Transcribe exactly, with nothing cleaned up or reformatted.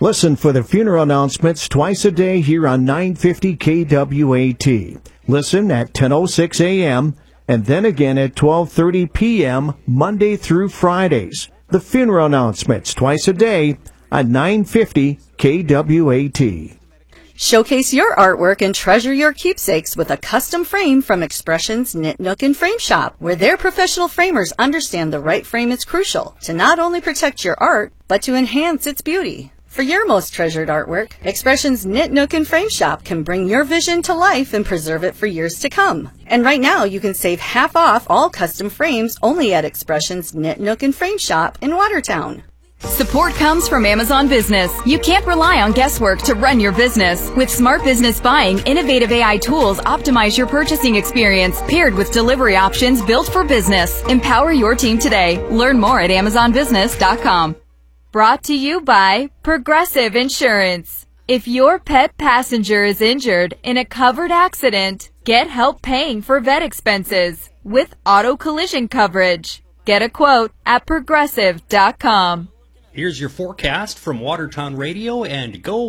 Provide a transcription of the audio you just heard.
Listen for the funeral announcements twice a day here on nine fifty K W A T. Listen at ten oh six a.m. and then again at twelve thirty p.m. Monday through Fridays. The funeral announcements twice a day on nine fifty K W A T. Showcase your artwork and treasure your keepsakes with a custom frame from Expressions Knit Nook and Frame Shop, where their professional framers understand the right frame is crucial to not only protect your art, but to enhance its beauty. For your most treasured artwork, Expressions Knit Nook and Frame Shop can bring your vision to life and preserve it for years to come. And right now, you can save half off all custom frames only at Expressions Knit Nook and Frame Shop in Watertown. Support comes from Amazon Business. You can't rely on guesswork to run your business. With Smart Business Buying, innovative A I tools optimize your purchasing experience, paired with delivery options built for business. Empower your team today. Learn more at amazon business dot com. Brought to you by Progressive Insurance. If your pet passenger is injured in a covered accident, get help paying for vet expenses with auto collision coverage. Get a quote at progressive dot com. Here's your forecast from Watertown Radio and Go